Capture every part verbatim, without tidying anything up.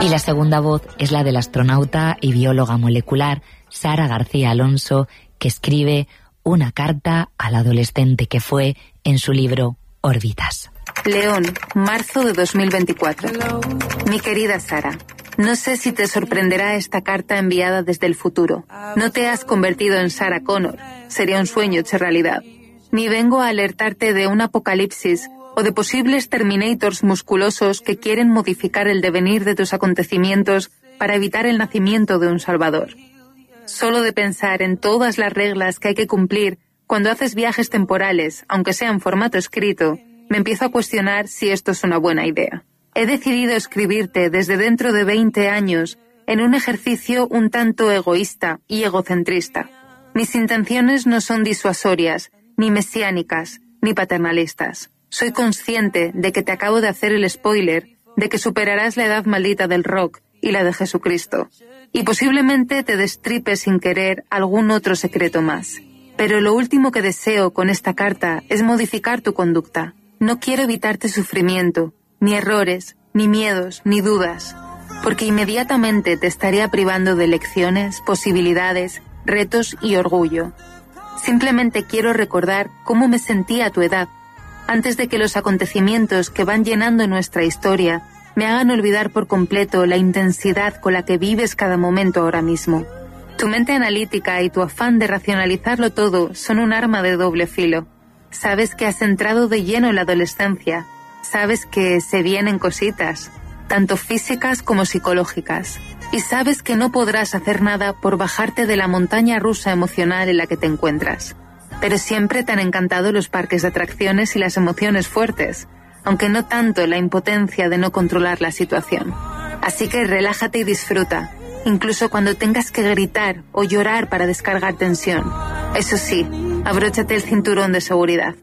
Y la segunda voz es la del astronauta y bióloga molecular Sara García Alonso, que escribe una carta al adolescente que fue en su libro Órbitas. León, marzo de dos mil veinticuatro. Mi querida Sara, no sé si te sorprenderá esta carta enviada desde el futuro. No te has convertido en Sarah Connor, sería un sueño hecho realidad. Ni vengo a alertarte de un apocalipsis o de posibles Terminators musculosos que quieren modificar el devenir de tus acontecimientos para evitar el nacimiento de un salvador. Solo de pensar en todas las reglas que hay que cumplir cuando haces viajes temporales, aunque sea en formato escrito, me empiezo a cuestionar si esto es una buena idea. He decidido escribirte desde dentro de veinte años en un ejercicio un tanto egoísta y egocentrista. Mis intenciones no son disuasorias, ni mesiánicas, ni paternalistas. Soy consciente de que te acabo de hacer el spoiler de que superarás la edad maldita del rock y la de Jesucristo. Y posiblemente te destripe sin querer algún otro secreto más. Pero lo último que deseo con esta carta es modificar tu conducta. No quiero evitarte sufrimiento, ni errores, ni miedos, ni dudas, porque inmediatamente te estaría privando de lecciones, posibilidades, retos y orgullo. Simplemente quiero recordar cómo me sentía a tu edad, antes de que los acontecimientos que van llenando nuestra historia me hagan olvidar por completo la intensidad con la que vives cada momento ahora mismo. Tu mente analítica y tu afán de racionalizarlo todo son un arma de doble filo. Sabes que has entrado de lleno en la adolescencia. Sabes que se vienen cositas, tanto físicas como psicológicas. Y sabes que no podrás hacer nada por bajarte de la montaña rusa emocional en la que te encuentras. Pero siempre te han encantado los parques de atracciones y las emociones fuertes, aunque no tanto la impotencia de no controlar la situación. Así que relájate y disfruta, incluso cuando tengas que gritar o llorar para descargar tensión. Eso sí, abróchate el cinturón de seguridad.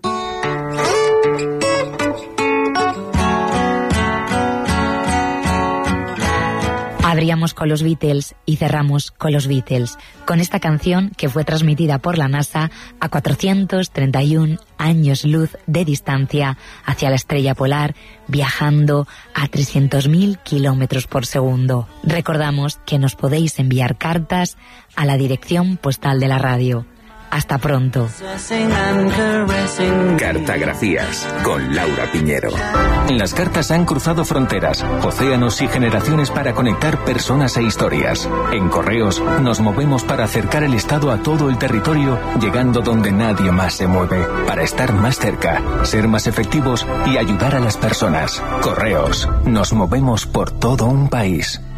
Abríamos con los Beatles y cerramos con los Beatles, con esta canción que fue transmitida por la NASA a cuatrocientos treinta y un años luz de distancia hacia la estrella polar, viajando a trescientos mil kilómetros por segundo. Recordamos que nos podéis enviar cartas a la dirección postal de la radio. Hasta pronto. Cartografías con Laura Piñero. Las cartas han cruzado fronteras, océanos y generaciones para conectar personas e historias. En Correos nos movemos para acercar el Estado a todo el territorio, llegando donde nadie más se mueve, para estar más cerca, ser más efectivos y ayudar a las personas. Correos, nos movemos por todo un país.